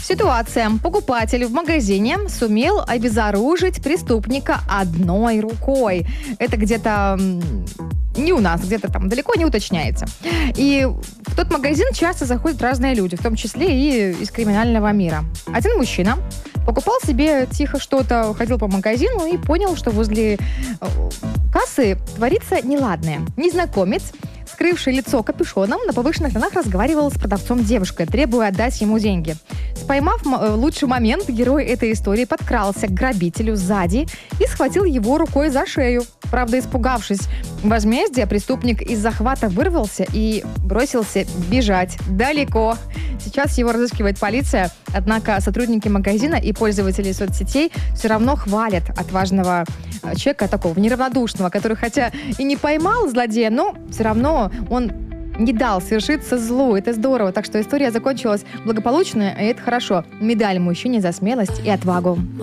Ситуация. Покупатель в магазине сумел обезоружить преступника одной рукой. Это где-то не у нас, где-то там далеко, не уточняется. И в тот магазин часто заходят разные люди, в том числе и из криминального мира. Один мужчина покупал себе тихо что-то, ходил по магазину и понял, что возле кассы творится неладное. Незнакомец, скрывший лицо капюшоном, на повышенных тонах разговаривал с продавцом девушкой, требуя отдать ему деньги. Поймав лучший момент, герой этой истории подкрался к грабителю сзади и схватил его рукой за шею. Правда, испугавшись возмездия, преступник из захвата вырвался и бросился бежать далеко. Сейчас его разыскивает полиция, однако сотрудники магазина и пользователи соцсетей все равно хвалят отважного человека, такого неравнодушного, который хотя и не поймал злодея, но все равно он не дал свершиться злу. Это здорово. Так что история закончилась благополучно, и это хорошо. Медаль мужчине за смелость и отвагу.